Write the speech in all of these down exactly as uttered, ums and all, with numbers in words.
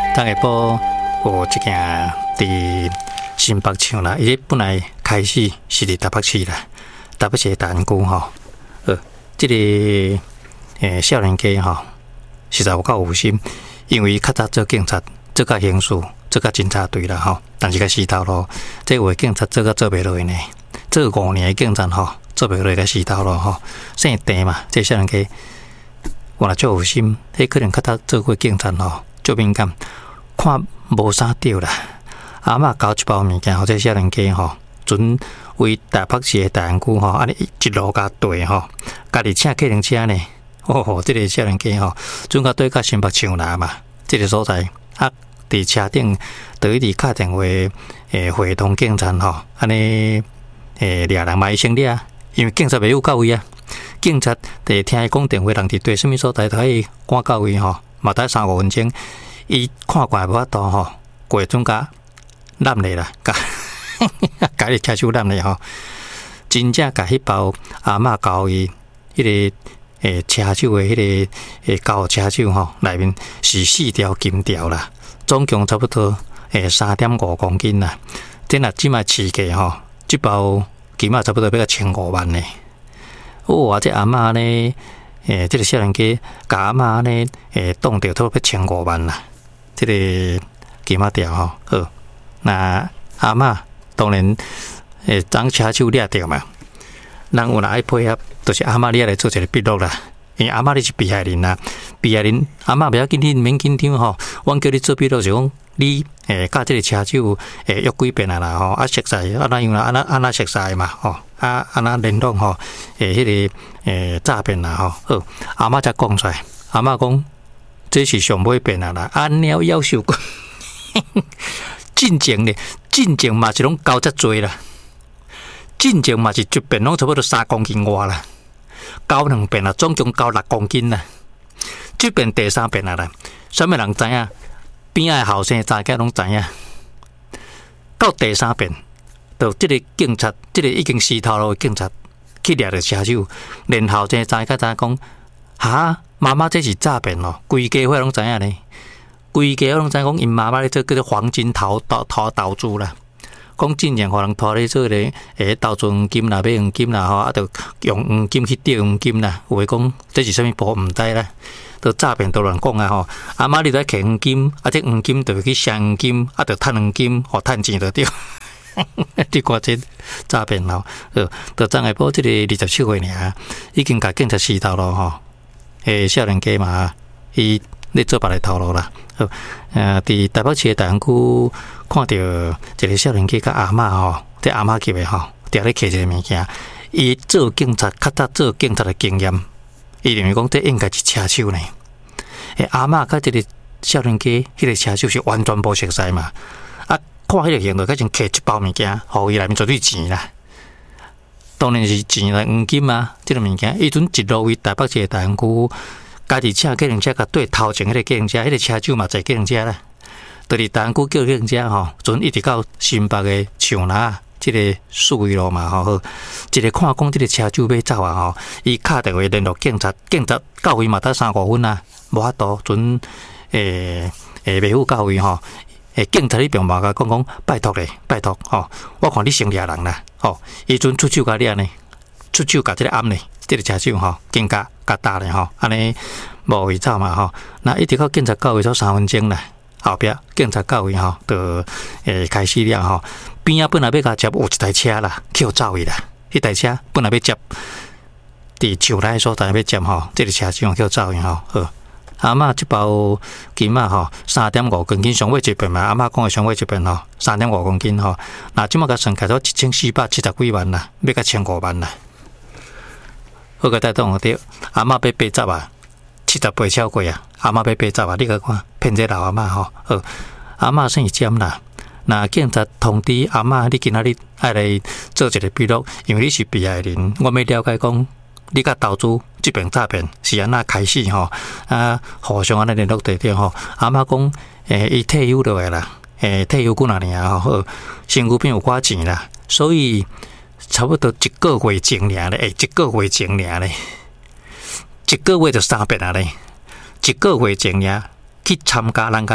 昨下晡有一件伫新北市啦，伊本来开始是伫台北市啦，台北市的大安区吼，呃，即、這个诶少年家吼，实在有够有心，因为较早做警察，做甲刑事，做甲侦查队啦吼，但是甲死头路，这位警察做甲做袂落呢，做五年的警察吼，做袂落甲死头路吼，姓郑嘛，这少年家，我若足有心，迄可能较早做过警察吼，足敏感。看无啥对啦，阿嬷交一包物件，或者少年家吼，准为台北市的大安区吼，安尼一路甲对吼，家己请客人车呢，哦吼，这个少年家吼，准甲对甲新北上南嘛，这个所在啊，伫车顶，就一直敲电话诶，会同警察吼，安尼诶，掠人嘛伊先掠，因为警察袂有到位啊，警察伫听伊讲电话，人伫对什么所在，就可以赶到位吼，嘛得三五分钟。伊看过无法度吼，过总甲揽咧啦，甲甲伊车手揽咧吼，真正甲迄包阿嬷交伊迄个诶车手诶迄个诶交车手吼，内面是四条金条啦，总共差不多诶三点五公斤啦。这若即卖市价吼，即包金啊差不多要个千五万呢。哦，啊这阿嬷呢，诶，这个少年家甲阿嬷呢，诶，当着差不多千五万啦。这个金仔条吼，好，那阿嬷当然诶，将车手掠掉嘛。人有若爱配合，就是阿嬷你来做一个笔录啦。因为阿嬷你是被害人啦，被害人阿嬷不要紧，你免紧张吼。阮叫你做笔录就讲你诶，甲这个车手诶约几遍啊啦吼，啊熟悉，啊那样啦，啊那啊那熟悉嘛吼，啊啊那联络吼，诶，迄个诶诈骗啦吼，好，阿嬷才讲出来，阿嬷讲。这是上尾变啊啦，按鸟夭寿过，进前咧，进前嘛是拢交遮多啦，进前嘛是一遍拢差不多三公斤外啦，交两遍啊，总共交六公斤啦，这遍第三遍啊啦，什么人知影？边仔后生大家拢知影，到第三遍，就这个警察，这个已经死头路的警察去掠着车手，连后生大家知讲，哈？妈妈这是诈骗咯，规家伙拢知影呢，规家伙拢知影讲因妈妈咧做叫做黄金投投投投资啦，讲真正互人拖咧做咧，诶投资黄金啦，买黄金啦吼，啊，就用黄金去钓黄金啦，有诶讲这是啥物部毋知啦，都诈骗都乱讲啊吼，阿妈你在摕黄金，啊这黄金就去镶黄金，啊就趁黄金，互趁钱就对。你看这诈骗咯，呃，就昨下晡即个二十七岁尔，已经甲警察死头咯吼。诶，少年家嘛，伊咧做别个头路啦。好，呃，伫台北市的大安区看到一个少年家甲阿嬷吼，这阿嬷级的吼，伫咧摕一个物件。伊做警察，较早做警察的经验，伊认为讲这应该是车手呢。诶，阿嬷甲这个少年家，迄个车手是完全无熟悉嘛。啊，看迄个行动，甲像摕一包物件，互伊内面绝对钱啦。当然是钱啦，黄金啊，这个物件，伊阵一路为台北市的大安区，家己请计程车，甲对头前迄个计程车，迄个车手嘛坐计程车啦。就是大安区叫计程车吼，阵一直到新北的上南，这个四维路嘛吼，好，一个看讲这个车手要走啊吼，伊敲电话联络警察，警察到位嘛得三五分啊，无法度，阵诶诶袂赴到位吼。诶，警察迄边嘛甲讲讲，拜托咧，拜托吼，我看你先掠人啦，吼，伊阵出手甲掠呢，出手甲即个暗呢，即个车手吼，警察甲打咧吼，安尼无位走嘛吼，那一直到警察到位才三分钟啦，后壁警察到位吼，就诶开始了吼，边仔本来要甲接有一台车啦，去走去啦，迄台车本来要接，伫上来所在要接吼，即个车手去走去吼，好。阿嬷这包金啊吼，三点五公斤，上尾一遍嘛。阿嬷讲的上尾一遍吼，三点五公斤吼。那即马甲算起来，一千四百七十几万啦，要甲千五万啦。好个带动对，阿嬷要八十啊，七十八超过啊。阿嬷要八十啊，你甲看骗这老阿嬷吼。好，阿嬷算是尖啦。那警察通知阿嬷，你今仔日爱来做一个笔录，因为你是被害人，我要了解讲。你甲投资即边诈骗是安那开始吼？啊，互相安尼联络地点吼。阿嬷讲，诶，伊退休落来啦，诶，退休几若年啊吼，身躯边有寡钱啦，所以差不多一个月前尔咧，诶，一个月前尔咧，一个月就三遍啊咧，一个月前尔去参加咱甲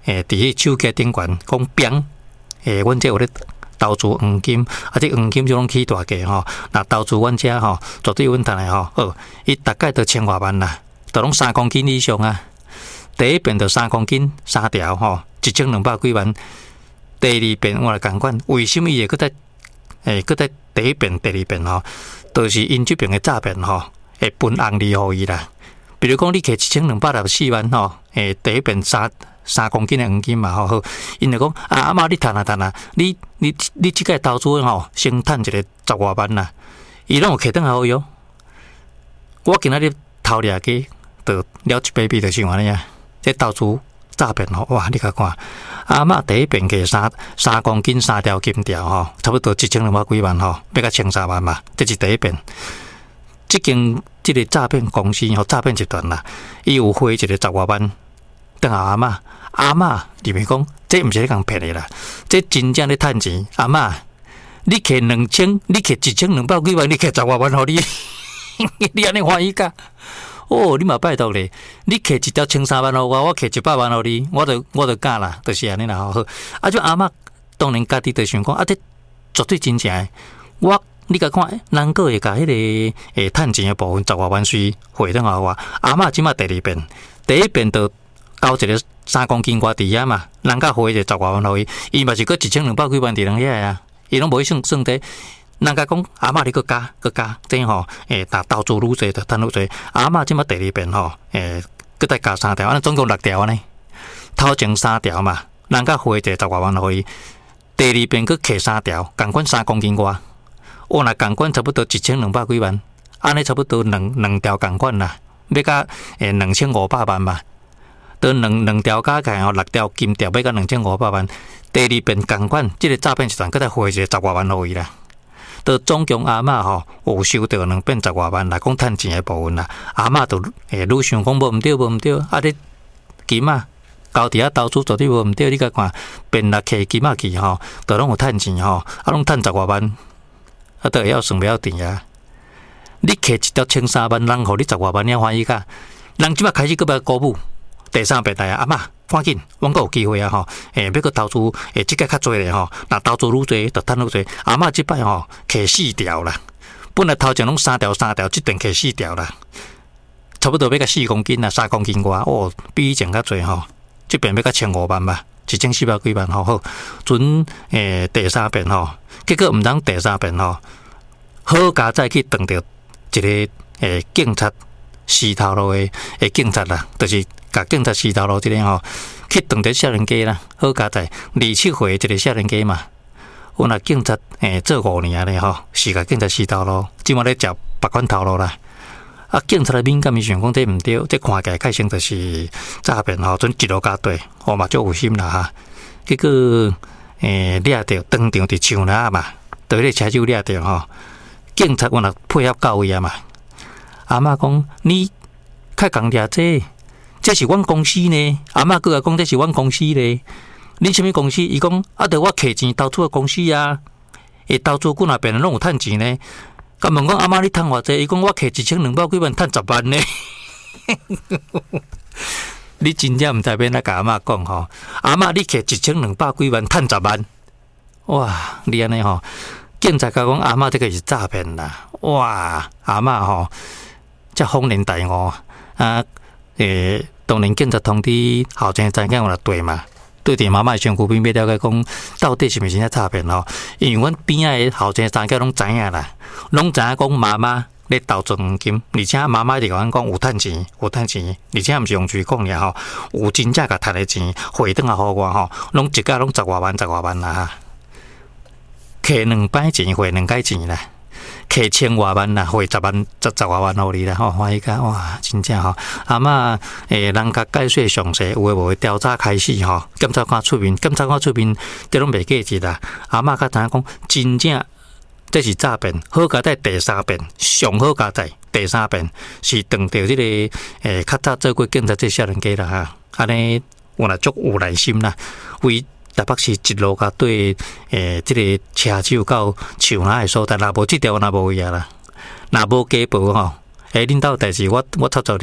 诶，伫迄手机顶悬讲扁，诶，阮这有咧投资黄金，啊，这黄金就拢起大价吼。那投资阮遮吼，绝对稳赚诶吼。好，伊大概都千外万啦，都拢三公斤以上啊。第一遍就三公斤三条吼，一千两百几万。第二遍我来共款，为什么伊会搁再诶，搁再第一遍、第二遍吼，都是因这边诶诈骗吼，会分红利互伊啦。比如讲，你摕一千两百六十四万吼，诶，第一遍三。三公斤的黄金嘛，吼好，因就讲啊，阿妈你趁啊趁啊，你你你即个投资吼，先趁一个十外万啦，伊拢有摕转来互伊哦。我今仔日头掠鸡，得了一百币，就是安尼啊。这投资诈骗吼，哇！你甲看，阿嬷第一遍摕三三公斤三条金条吼，差不多一千两百几万吼，要甲千三万嘛，这是第一遍。即间即个诈骗公司吼，诈骗集团啦，伊有花一个十外万。等下阿嬷，阿嬷入面讲，这毋是咧共骗的啦，这真正咧趁钱。阿嬷，你摕两千，你摕一千两百几万，你摕十外万互你，你安尼欢喜甲？哦，你嘛拜托咧，你摕一条千三万互我，我摕一百万互你，我就我就敢啦，就是安尼啦。好，啊，就阿嬷当然家己就想讲，啊，这绝对真正的。我你甲看，人个会甲迄个诶趁钱的部分十外万税汇转互我。阿嬷即马第二遍，第一遍就。交一个三公斤外伫遐嘛，人家花一个十外万互伊，伊嘛是搁一千两百几万伫人遐啊，伊拢无去算算底。人家讲阿嬷你搁加搁加，这吼诶，打投资愈济就赚愈济。阿嬷即马第二遍吼，诶，搁再加三条，安尼总共六条安尼。头前三条嘛，人家花一个十外万互伊，第二遍搁摕三条，共款三公斤外，我若共款差不多一千两百几万，安尼差不多两两条共款啦，要甲诶两千五百万嘛。都两两条加起来吼，六条金条要到两千五百万。第二遍共款，即、这个诈骗集团搁再花一个十外万互伊啦。都总共阿嬷吼有收到两遍十外万来讲趁钱的部分啦。阿嬷都诶愈想讲无毋对，无毋对，啊你金啊，交伫遐投资绝对无毋对。你甲看，变六摕金啊去吼，都拢有趁钱吼，啊拢趁十外万，啊都会晓算袂晓甜啊。你摕一条千三万，人互你十外万，你欢喜甲？人即摆开始搁要鼓舞。第三遍来啊，阿嬷，赶紧，阮阁有机会啊吼！诶，要阁投资，诶，即个较济咧吼。若投资愈济，就趁愈济。阿嬷即摆吼，摕四条啦。本来头前拢三条三条，即阵摕四条啦。差不多要甲四公斤啊，三公斤外，哦，比以前较济吼。即边要甲千五万吧，一千四百几万吼好。准诶，第三遍吼，结果毋通第三遍吼，好佳再去撞着一个诶警察死头路诶诶警察啦，就是。甲警察死头路即个吼，去撞着少年家啦，好佳在二七岁一个少年家嘛。阮若警察诶做五年咧吼，是甲警察死头路，即马咧食别款头路啦。啊，警察的敏感伊想讲这毋对，这看起来开成就是诈骗吼，准一路加对，我嘛足有心啦哈。结果诶掠着当场伫树林嘛，对咧车手掠着吼，警察阮若配合到位啊嘛。阿嬷讲你较共掠这。这是阮公司呢，阿嬷佫来讲这是阮公司呢。你什么公司？伊讲啊，着我摕钱投资的公司啊。会投资几若遍拢有趁钱呢。甲问讲阿嬷你趁偌济？伊讲我摕一千两百几万趁十万呢。你真正毋知免来甲阿嬷讲吼。阿嬷你摕一千两百几万趁十万，哇！你安尼吼，警察甲讲阿嬷这个是诈骗啦。哇！阿嬷吼，遮恍然大悟啊！诶，当然警察通知后生知影我来对嘛，对伫妈妈的身躯边要了解讲，到底是毋是真诈骗吼？因为阮边仔的后生知影拢知影啦，拢知影讲妈妈咧投资黄金，而且妈妈就甲阮讲有趁钱，有趁钱，而且毋是用嘴讲尔吼，有真正甲趁的钱汇转来互我吼，拢一家拢十外万、十外万啦哈，摕两摆钱汇两摆钱啦。摕千外万啦，汇十万、十十外万互你啦，吼，欢喜甲哇，真正吼，阿嬷诶，人甲解说详细，有诶无诶，调查开始吼，检察官出面，检察官出面，这拢袂过去啦。阿嬷甲知影讲，真正这是诈骗，好佳在第三遍，上好佳在第三遍是撞着即个诶，较早做过警察这少年家啦哈，安尼我若足有耐心啦，为。台北市一路甲对诶，即、这个车手到树林诶所在，若无即条若无位啊啦，若无家暴吼，诶，恁兜代志我我插助你，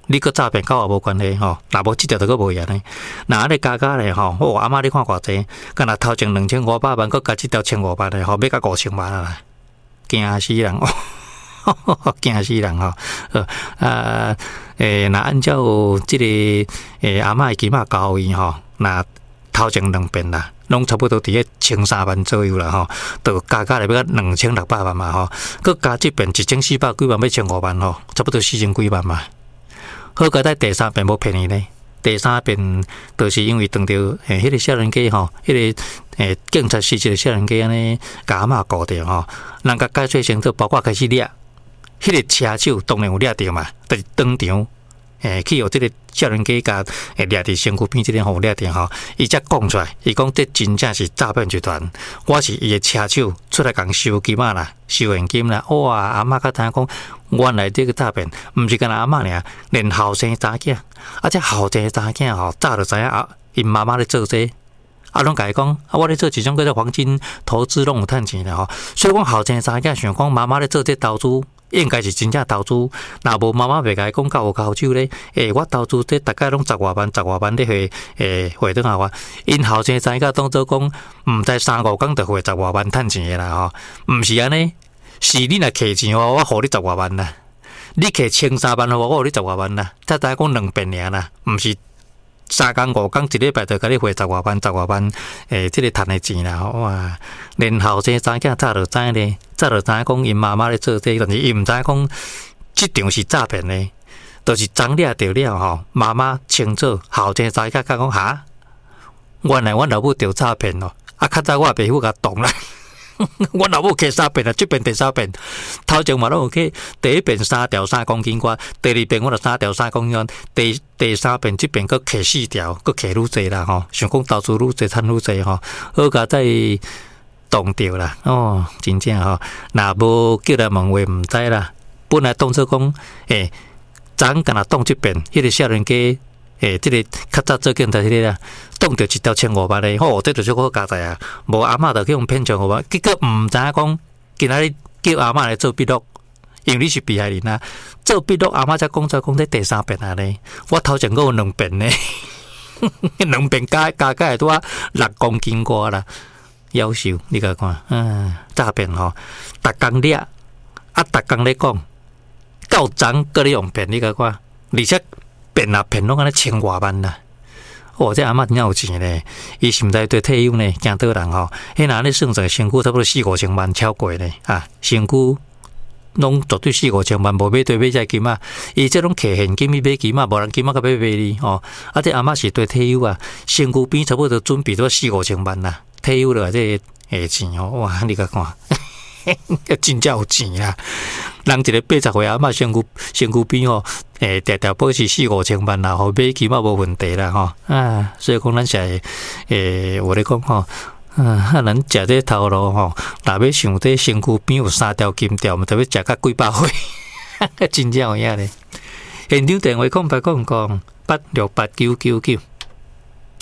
你搁诈骗跟我无关系吼，若无即条就搁无闲呢。若安尼加加咧吼，哦阿嬷你看偌济，敢若头前两千五百万，搁加即条千五百咧吼，要甲五千万啦，惊死人哦，惊死人吼。呃啊诶，若按照即个诶阿嬷诶金仔交易吼，若头前两遍啦。拢差不多伫咧千三万左右啦吼，就加加来要到两千六百万嘛吼，佮加即边一千四百几万要千五万吼，差不多四千几万嘛。好佳在第三遍无骗你呢，第三遍就是因为当着诶迄个少年家吼，迄个诶警察司机个少年家安尼甲阿嬷顾着吼，人甲解说清楚，包括开始掠，迄个车手当然有掠着嘛，就是当场。诶，去互即个少年家甲诶掠伫身躯边即个吼掠着吼，伊才讲出来，伊讲这真正是诈骗集团，我是伊诶车手出来共收金仔啦，收现金啦。哇，阿嬷甲听讲，原来这个诈骗毋是干阿嬷尔，连后生查囝，啊，这后生查囝吼，早就知影啊，因妈妈咧做这，啊，拢甲伊讲，啊，我咧做一种叫做黄金投资，拢有趁钱啦吼。所以讲后生查囝想讲妈妈咧做这投资。应该是真正投资，若无妈妈袂甲伊讲到有口手咧。诶、欸，我投资这大概拢十外万、十外万咧回，诶、欸，回转下我。因后生知影当做讲，毋知三五工就回十外万趁钱诶啦吼，毋是安尼，是你若摕钱哦，我互你十外万啦。你摕千三万互我，我互你十外万啦。才知影讲两遍尔啦，毋是三工五工一礼拜就甲你回十外万、十外万，诶、欸，即、這個趁诶钱啦，哇！连后生查囝早就知影咧。早就知影讲因妈妈咧做这，但是伊毋知影讲即场是诈骗咧，就是长掠着了吼。妈妈清楚，后生查囝讲哈，原来阮老母着诈骗咯。啊，较早我爸父甲动啦，阮老母去三遍啦，即遍第三遍。头前嘛拢有去，第一遍三条三公斤瓜，第二遍我就三条三公斤，第第三遍即遍佫摕四条，佫摕愈济啦吼。想讲投资愈济，趁愈济吼。好佳在。动着啦，哦，真正吼，若无叫来问话毋知啦。本来当作讲，诶，昨干若当即边，迄个少年家，诶，即个较早做警察迄个啦，当着一条千五万咧，吼，这就是好加载啊。无阿嬷就去用骗千五万，结果毋知影讲，今仔日叫阿嬷来做笔录，因为你是被害人啊。做笔录阿嬷才讲出讲这第三遍啊咧，我头前佫有两遍咧，两遍加加加会拄啊六公斤外啦。夭寿，你甲看，嗯，诈骗吼，逐工掠，啊，逐工咧讲，到昨搁咧用骗，你甲看，而且骗啊骗拢安尼千外万啦，哦，这阿嬷真正有钱咧，伊是毋知对退休呢，惊倒人吼，迄若安尼算算，身躯差不多四五千万超过咧，啊，身躯拢绝对四五千万，无买对买只金仔，伊这种摕现金去买金仔，无人金仔甲买买哩，吼，啊，这阿嬷是对退休啊，身躯边差不多准备都四五千万啦。退休了，这个钱哦，哇！你甲看，真正有钱啦！人一个八十岁阿嬷身躯身躯边哦，诶，条条保持四五千万啦，吼，买起码无问题啦，吼啊！所以讲咱是诶，我咧讲吼，啊，咱食这头路吼，若要想这身躯边有三条金条，嘛，特别食甲几百岁，真正有影咧。现场电话空八空空八六八九九九。